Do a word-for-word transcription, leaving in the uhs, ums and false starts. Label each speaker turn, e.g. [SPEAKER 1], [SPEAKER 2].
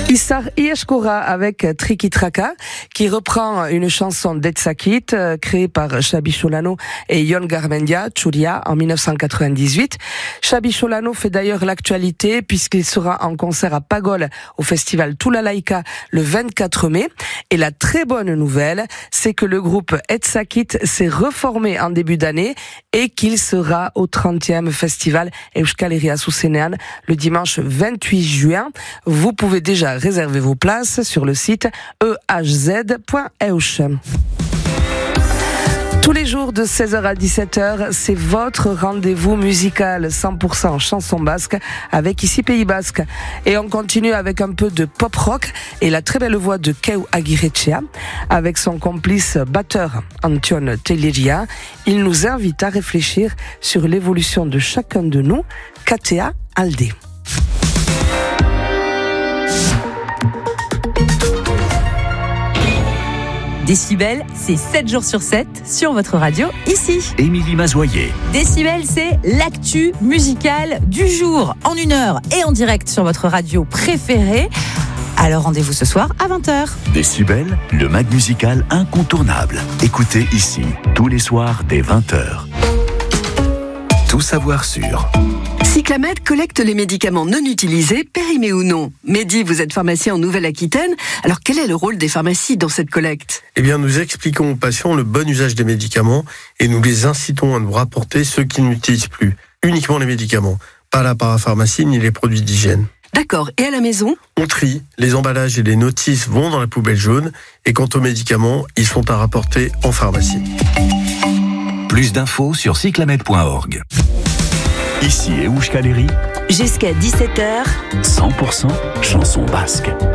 [SPEAKER 1] Issar Ieshkora avec Triki Traka, qui reprend une chanson d'Etsakit, euh, créée par Xabi Solano et Yon Garmendia, Churia, en dix-neuf cent quatre-vingt-dix-huit. Xabi Solano fait d'ailleurs l'actualité puisqu'il sera en concert à Pagol au festival Tula Laïka le vingt-quatre mai. Et la très bonne nouvelle, c'est que le groupeEtsakit s'est reformé en début d'année et qu'il sera au trentième festival Euskal Herria Zuzenean le dimanche vingt-huit juin. Vous pouvez déjà réserver vos places sur le site e h z point e u s h. Tous les jours de seize heures à dix-sept heures, c'est votre rendez-vous musical cent pour cent chanson basque avec ici Pays Basque. Et on continue avec un peu de pop rock et la très belle voix de Keu Aguirrechea. Avec son complice batteur Antion Telleria, il nous invite à réfléchir sur l'évolution de chacun de nous, Katea Alde.
[SPEAKER 2] Décibel, c'est sept jours sur sept sur votre radio, ici.
[SPEAKER 3] Émilie Mazoyer.
[SPEAKER 2] Décibel, c'est l'actu musicale du jour, en une heure et en direct sur votre radio préférée. Alors rendez-vous ce soir à vingt heures.
[SPEAKER 3] Décibel, le mag musical incontournable. Écoutez ici, tous les soirs dès vingt heures. Tout savoir sur...
[SPEAKER 4] Cyclamed collecte les médicaments non utilisés, périmés ou non. Mehdi, vous êtes pharmacien en Nouvelle-Aquitaine. Alors quel est le rôle des pharmacies dans cette collecte ?
[SPEAKER 5] Eh bien, nous expliquons aux patients le bon usage des médicaments et nous les incitons à nous rapporter ceux qui n'utilisent plus. Uniquement les médicaments, pas la parapharmacie ni les produits d'hygiène.
[SPEAKER 4] D'accord. Et à la maison ?
[SPEAKER 5] On trie, les emballages et les notices vont dans la poubelle jaune et quant aux médicaments, ils sont à rapporter en pharmacie.
[SPEAKER 3] Plus d'infos sur cyclamed point org. Ici Euskal Herria,
[SPEAKER 2] jusqu'à dix-sept heures,
[SPEAKER 3] cent pour cent chanson basque.